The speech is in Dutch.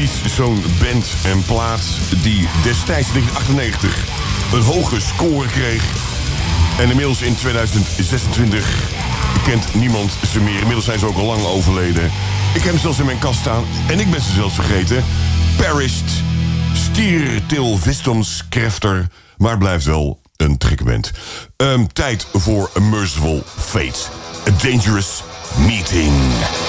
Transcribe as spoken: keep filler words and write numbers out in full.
typisch zo'n band en plaat die destijds in negentien achtennegentig een hoge score kreeg. En inmiddels in tweeduizend zesentwintig kent niemand ze meer. Inmiddels zijn ze ook al lang overleden. Ik heb hem zelfs in mijn kast staan en ik ben ze zelfs vergeten. Perished, stier til visdomskrefter, maar blijft wel een trekband. Um, tijd voor A Merciful Fate. A Dangerous Meeting.